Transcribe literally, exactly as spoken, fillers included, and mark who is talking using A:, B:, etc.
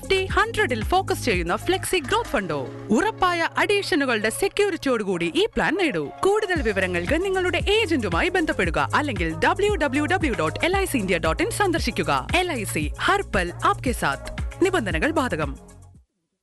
A: Nifty ഹൺഡ്രഡിൽ focus ചെയ്യുന്ന flexi growth ഫണ്ടോ? ഉറപ്പായ അഡീഷനുകളുടെ സെക്യൂരിറ്റിയോടുകൂടി ഈ പ്ലാൻ നേടൂ. കൂടുതൽ വിവരങ്ങൾക്ക് നിങ്ങളുടെ ഏജന്റുമായി ബന്ധപ്പെടുക അല്ലെങ്കിൽ W W W dot L I C India dot in സന്ദർശിക്കുക. എൽ ഐ സി ഹർപൽ ആപ്കെ സാത്ത്. നിബന്ധനകൾ ബാധകം.